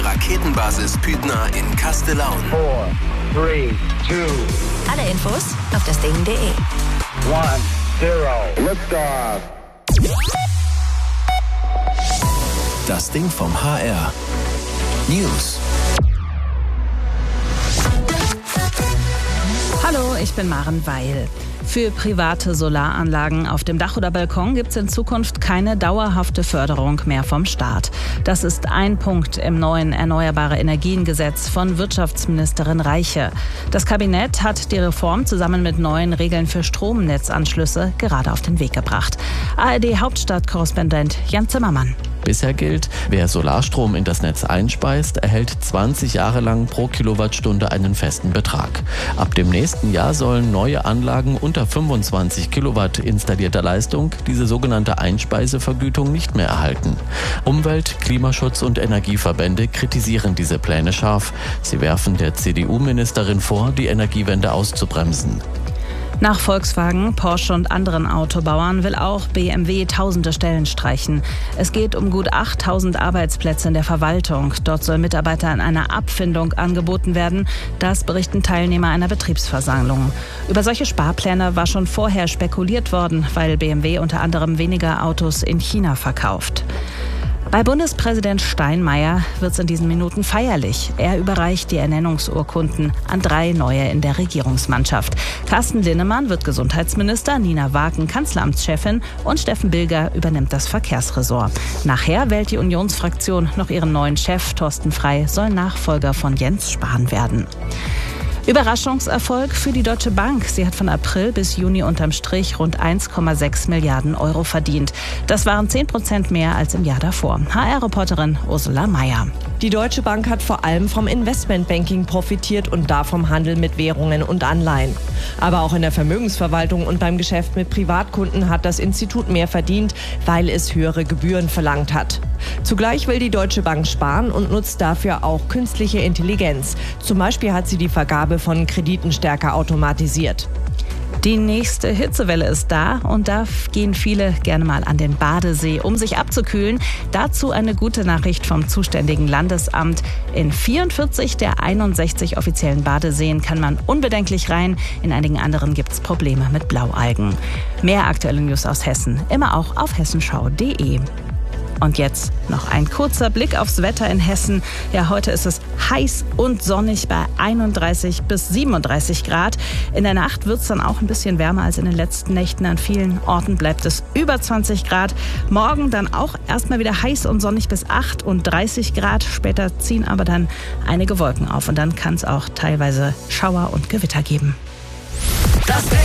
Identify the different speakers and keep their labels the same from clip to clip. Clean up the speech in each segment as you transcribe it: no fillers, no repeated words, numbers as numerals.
Speaker 1: Raketenbasis Püttner in Kastellaun.
Speaker 2: 4, 3, 2.
Speaker 3: Alle Infos auf dasding.de.
Speaker 2: 1, 0. Liftoff.
Speaker 1: Das Ding vom HR. News.
Speaker 4: Hallo, ich bin Maren Weil. Für private Solaranlagen auf dem Dach oder Balkon gibt es in Zukunft keine dauerhafte Förderung mehr vom Staat. Das ist ein Punkt im neuen Erneuerbare-Energien-Gesetz von Wirtschaftsministerin Reiche. Das Kabinett hat die Reform zusammen mit neuen Regeln für Stromnetzanschlüsse gerade auf den Weg gebracht. ARD-Hauptstadtkorrespondent Jan Zimmermann.
Speaker 5: Bisher gilt, wer Solarstrom in das Netz einspeist, erhält 20 Jahre lang pro Kilowattstunde einen festen Betrag. Ab dem nächsten Jahr sollen neue Anlagen unter 25 Kilowatt installierter Leistung diese sogenannte Einspeisevergütung nicht mehr erhalten. Umwelt-, Klimaschutz- und Energieverbände kritisieren diese Pläne scharf. Sie werfen der CDU-Ministerin vor, die Energiewende auszubremsen.
Speaker 4: Nach Volkswagen, Porsche und anderen Autobauern will auch BMW tausende Stellen streichen. Es geht um gut 8.000 Arbeitsplätze in der Verwaltung. Dort soll Mitarbeitern eine Abfindung angeboten werden. Das berichten Teilnehmer einer Betriebsversammlung. Über solche Sparpläne war schon vorher spekuliert worden, weil BMW unter anderem weniger Autos in China verkauft. Bei Bundespräsident Steinmeier wird es in diesen Minuten feierlich. Er überreicht die Ernennungsurkunden an 3 neue in der Regierungsmannschaft. Carsten Linnemann wird Gesundheitsminister, Nina Wagen Kanzleramtschefin und Steffen Bilger übernimmt das Verkehrsressort. Nachher wählt die Unionsfraktion noch ihren neuen Chef. Thorsten Frey soll Nachfolger von Jens Spahn werden. Überraschungserfolg für die Deutsche Bank. Sie hat von April bis Juni unterm Strich rund 1,6 Milliarden Euro verdient. Das waren 10% mehr als im Jahr davor. HR-Reporterin Ursula Meier.
Speaker 6: Die Deutsche Bank hat vor allem vom Investmentbanking profitiert und da vom Handel mit Währungen und Anleihen. Aber auch in der Vermögensverwaltung und beim Geschäft mit Privatkunden hat das Institut mehr verdient, weil es höhere Gebühren verlangt hat. Zugleich will die Deutsche Bank sparen und nutzt dafür auch künstliche Intelligenz. Zum Beispiel hat sie die Vergabe von Krediten stärker automatisiert.
Speaker 4: Die nächste Hitzewelle ist da und da gehen viele gerne mal an den Badesee, um sich abzukühlen. Dazu eine gute Nachricht vom zuständigen Landesamt. In 44 der 61 offiziellen Badeseen kann man unbedenklich rein. In einigen anderen gibt es Probleme mit Blaualgen. Mehr aktuelle News aus Hessen, immer auch auf hessenschau.de. Und jetzt noch ein kurzer Blick aufs Wetter in Hessen. Ja, heute ist es heiß und sonnig bei 31 bis 37 Grad. In der Nacht wird es dann auch ein bisschen wärmer als in den letzten Nächten. An vielen Orten bleibt es über 20 Grad. Morgen dann auch erstmal wieder heiß und sonnig bis 38 Grad. Später ziehen aber dann einige Wolken auf. Und dann kann es auch teilweise Schauer und Gewitter geben.
Speaker 1: Das Ding.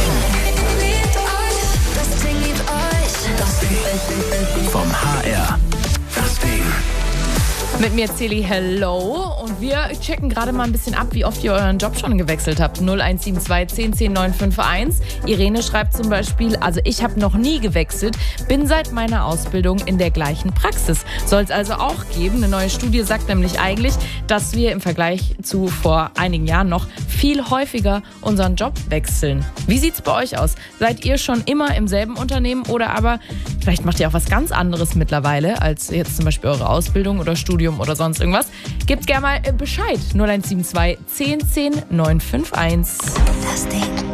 Speaker 1: Das Ding. Vom HR. Das Ding.
Speaker 7: Mit mir Celi, hello. Und wir checken gerade mal ein bisschen ab, wie oft ihr euren Job schon gewechselt habt. 0172 10 10 951. Irene schreibt zum Beispiel, also ich habe noch nie gewechselt, bin seit meiner Ausbildung in der gleichen Praxis. Soll es also auch geben. Eine neue Studie sagt nämlich eigentlich, dass wir im Vergleich zu vor einigen Jahren noch viel häufiger unseren Job wechseln. Wie sieht's bei euch aus? Seid ihr schon immer im selben Unternehmen oder aber vielleicht macht ihr auch was ganz anderes mittlerweile als jetzt zum Beispiel eure Ausbildung oder Studium oder sonst irgendwas? Gebt gerne mal Bescheid. 0172 10 10 951.
Speaker 3: Das Ding.